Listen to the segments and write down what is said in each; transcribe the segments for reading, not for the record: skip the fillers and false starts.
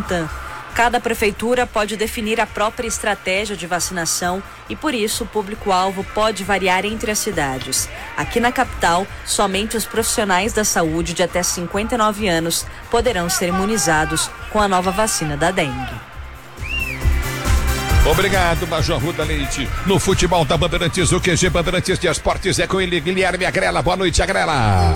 Butantan. Cada prefeitura pode definir a própria estratégia de vacinação e, por isso, o público-alvo pode variar entre as cidades. Aqui na capital, somente os profissionais da saúde de até 59 anos poderão ser imunizados com a nova vacina da dengue. Obrigado, Major Ruda Leite. No futebol da Bandeirantes, o QG Bandeirantes de Esportes é com ele, Guilherme Agrela. Boa noite, Agrela.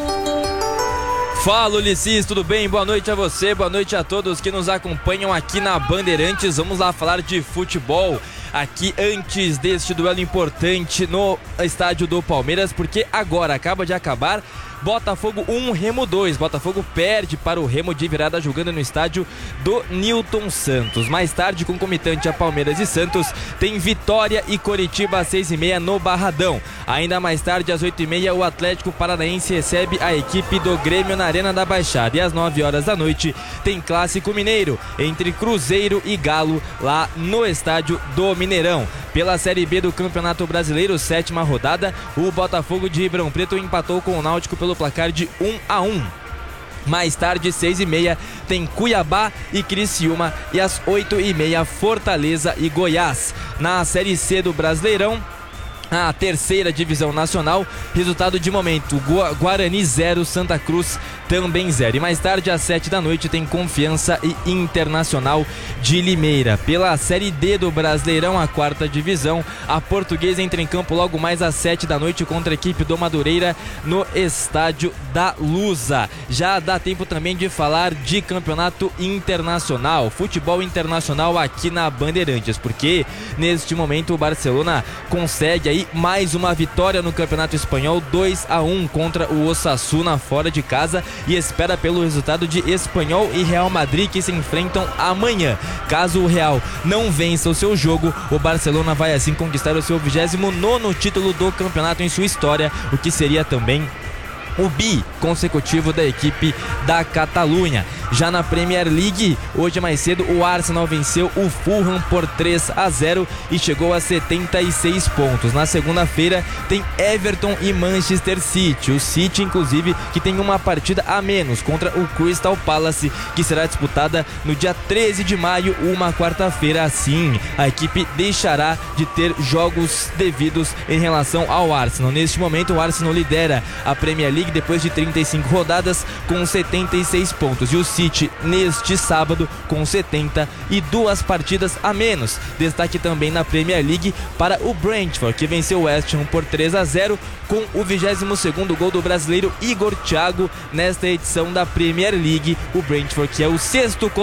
Fala, Ulisses, tudo bem? Boa noite a você, boa noite a todos que nos acompanham aqui na Bandeirantes. Vamos lá falar de futebol aqui antes deste duelo importante no estádio do Palmeiras, porque agora acaba de acabar Botafogo 1, Remo 2. Botafogo perde para o Remo de virada jogando no estádio do Newton Santos. Mais tarde, concomitante a Palmeiras e Santos, tem Vitória e Coritiba às 6h30 no Barradão. Ainda mais tarde, às 8h30, o Atlético Paranaense recebe a equipe do Grêmio na Arena da Baixada. E às 9h da noite, tem Clássico Mineiro entre Cruzeiro e Galo lá no estádio do Mineirão. Pela Série B do Campeonato Brasileiro, 7ª rodada, o Botafogo de Ribeirão Preto empatou com o Náutico pelo placar de 1-1. Mais tarde, 6h30, tem Cuiabá e Criciúma e às 8h30, Fortaleza e Goiás. Na Série C do Brasileirão, a terceira divisão nacional, resultado de momento, Guarani 0, Santa Cruz também 0. E mais tarde, às 7 da noite, tem Confiança e Internacional de Limeira. Pela Série D do Brasileirão, a quarta divisão, a Portuguesa entra em campo logo mais às 7 da noite contra a equipe do Madureira no Estádio da Lusa. Já dá tempo também de falar de campeonato internacional, futebol internacional aqui na Bandeirantes, porque neste momento o Barcelona consegue aí mais uma vitória no Campeonato Espanhol, 2-1 contra o Osasuna fora de casa, e espera pelo resultado de Espanhol e Real Madrid, que se enfrentam amanhã. Caso o Real não vença o seu jogo, o Barcelona vai assim conquistar o seu 29º título do campeonato em sua história, o que seria também o bi consecutivo da equipe da Catalunha. Já na Premier League, hoje mais cedo, o Arsenal venceu o Fulham por 3-0 e chegou a 76 pontos. Na segunda-feira tem Everton e Manchester City. O City, inclusive, que tem uma partida a menos contra o Crystal Palace, que será disputada no dia 13 de maio, uma quarta-feira. Assim, a equipe deixará de ter jogos devidos em relação ao Arsenal. Neste momento, o Arsenal lidera a Premier League depois de 35 rodadas com 76 pontos. E o City neste sábado com 70 e 2 partidas a menos. Destaque também na Premier League para o Brentford, que venceu o West Ham por 3-0 com o 22º gol do brasileiro Igor Thiago nesta edição da Premier League. O Brentford, que é o 6º